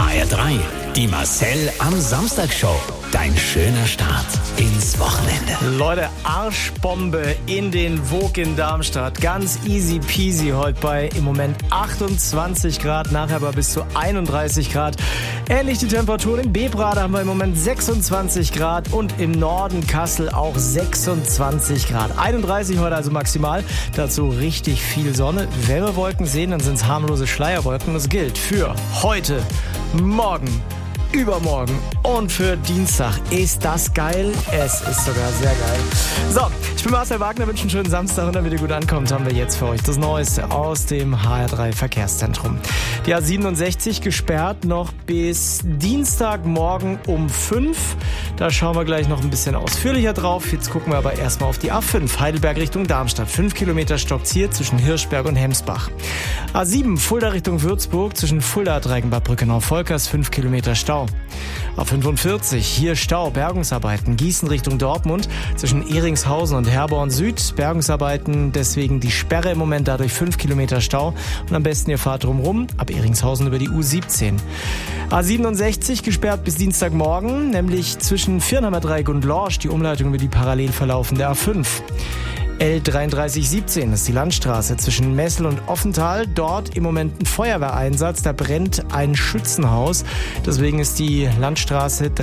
HR3, die Marcel am Samstag-Show. Dein schöner Start ins Wochenende. Leute, Arschbombe in den Vogue in Darmstadt. Ganz easy peasy heute bei im Moment 28 Grad, nachher aber bis zu 31 Grad. Ähnlich die Temperatur in Bebrade haben wir im Moment 26 Grad und im Norden Kassel auch 26 Grad. 31 heute also maximal, dazu richtig viel Sonne. Wenn wir Wolken sehen, dann sind es harmlose Schleierwolken. Das gilt für heute, morgen, übermorgen und für Dienstag. Ist das geil? Es ist sogar sehr geil. So, ich bin Marcel Wagner, wünsche einen schönen Samstag und damit ihr gut ankommt, haben wir jetzt für euch das Neueste aus dem HR3 Verkehrszentrum. Die A67 gesperrt noch bis Dienstagmorgen um 5. Da schauen wir gleich noch ein bisschen ausführlicher drauf. Jetzt gucken wir aber erstmal auf die A5 Heidelberg Richtung Darmstadt. 5 Kilometer stockt's hier zwischen Hirschberg und Hemsbach. A7 Fulda Richtung Würzburg zwischen Fulda, Dreigenbad, Brückenau-Volkers 5 Kilometer Stau. A45, hier Stau, Bergungsarbeiten, Gießen Richtung Dortmund, zwischen Ehringshausen und Herborn Süd, Bergungsarbeiten, deswegen die Sperre im Moment, dadurch 5 Kilometer Stau und am besten ihr fahrt drumrum, ab Ehringshausen über die U17. A67 gesperrt bis Dienstagmorgen, nämlich zwischen Viernheimer Dreieck und Lorsch, die Umleitung über die parallel verlaufende A5. L3317 ist die Landstraße zwischen Messel und Offenthal. Dort im Moment ein Feuerwehreinsatz. Da brennt ein Schützenhaus. Deswegen ist die Landstraße